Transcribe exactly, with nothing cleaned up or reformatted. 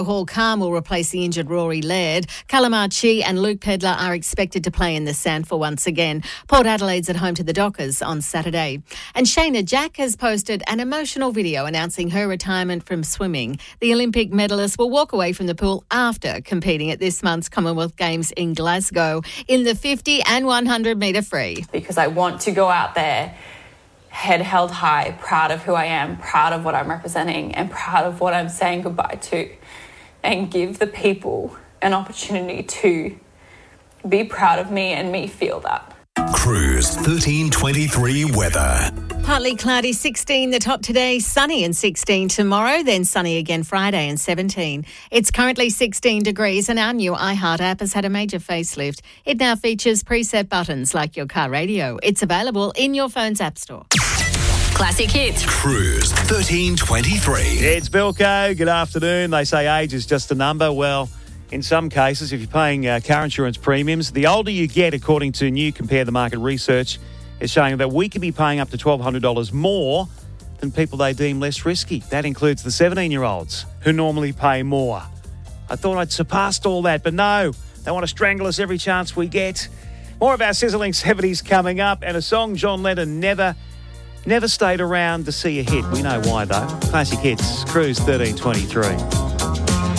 Hall Khan will replace the injured Rory Laird. Calamar Chi and Luke Pedlar are expected to play in the SANFL once again. Port Adelaide's at home to the Dockers on Saturday. And Shayna Jack has posted an emotional video announcing her retirement from swimming. The Olympic medalist will walk away from the pool after competing at this month's Commonwealth Games in Glasgow in the fifty and one hundred metre free. Because I want to go out there head held high, proud of who I am, proud of what I'm representing and proud of what I'm saying goodbye to, and give the people an opportunity to be proud of me and me feel that. Cruise thirteen twenty-three weather. Partly cloudy, sixteen the top today, sunny and sixteen tomorrow, then sunny again Friday and seventeen. It's currently sixteen degrees and our new iHeart app has had a major facelift. It now features preset buttons like your car radio. It's available in your phone's app store. Classic Hits. Cruise thirteen twenty-three. It's Bilko. Good afternoon. They say age is just a number. Well, in some cases, if you're paying uh, car insurance premiums, the older you get, according to new Compare the Market research, is showing that we could be paying up to twelve hundred dollars more than people they deem less risky. That includes the seventeen-year-olds who normally pay more. I thought I'd surpassed all that, but no, they want to strangle us every chance we get. More of our sizzling seventies coming up, and a song John Lennon never, never stayed around to see a hit. We know why, though. Classic Hits, Cruise thirteen twenty-three.